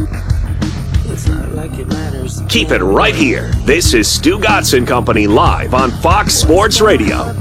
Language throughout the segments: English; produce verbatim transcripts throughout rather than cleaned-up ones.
It's not like it matters. Keep it right here. This is Stu Gatz and Company live on Fox Sports Radio. If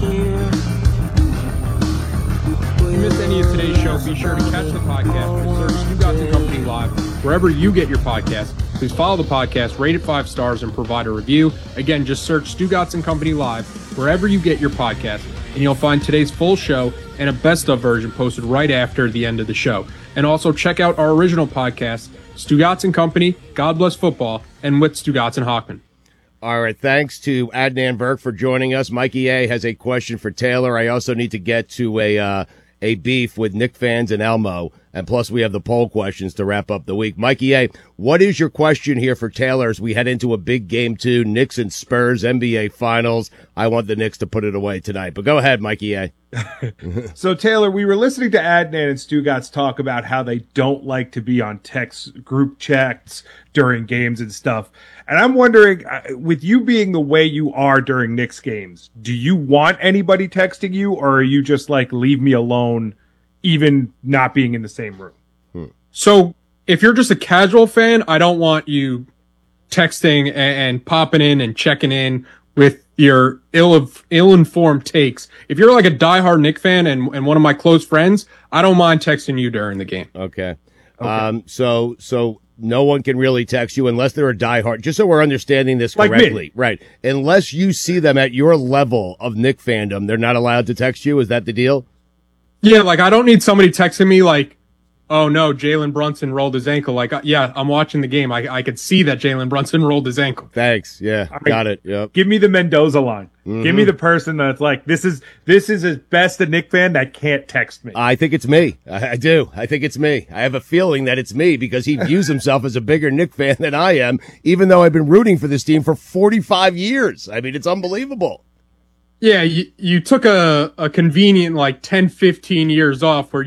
you missed any of today's show, be sure to catch the podcast. Just search Stu Gatz and Company live wherever you get your podcast. Please follow the podcast, rate it five stars, and provide a review. Again, just search Stu Gatz and Company live wherever you get your podcast, and you'll find today's full show and a best of version posted right after the end of the show. And also check out our original podcast, Stu Gatz and Company, God Bless Football, and with Stu Gatz and Hochman. All right, thanks to Adnan Burke for joining us. Mikey A has a question for Taylor. I also need to get to a uh, a beef with Knick fans and Elmo, and plus we have the poll questions to wrap up the week. Mikey A, what is your question here for Taylor as we head into a big game two, Knicks and Spurs, N B A Finals? I want the Knicks to put it away tonight, but go ahead, Mikey A. So, Taylor, we were listening to Adnan and Stu Gatz talk about how they don't like to be on text group chats during games and stuff. And I'm wondering, uh, with you being the way you are during Knicks games, do you want anybody texting you, or are you just like, leave me alone, even not being in the same room? Hmm. So if you're just a casual fan, I don't want you texting and, and popping in and checking in with your ill ill-informed takes. If you're like a diehard Knick fan and, and one of my close friends, I don't mind texting you during the game. Okay. okay. Um, so, so no one can really text you unless they're a diehard, just so we're understanding this correctly. Like me. Right. Unless you see them at your level of Knick fandom, they're not allowed to text you. Is that the deal? Yeah. Like I don't need somebody texting me like, oh no, Jalen Brunson rolled his ankle. Like, yeah, I'm watching the game. I, I could see that Jalen Brunson rolled his ankle. Thanks. Yeah, I, got it. Yep. Give me the Mendoza line. Mm-hmm. Give me the person that's like, this is this is as best a Knick fan that can't text me. I think it's me. I, I do. I think it's me. I have a feeling that it's me because he views himself as a bigger Knick fan than I am, even though I've been rooting for this team for forty-five years. I mean, it's unbelievable. Yeah, you, you took a, a convenient like ten, fifteen years off where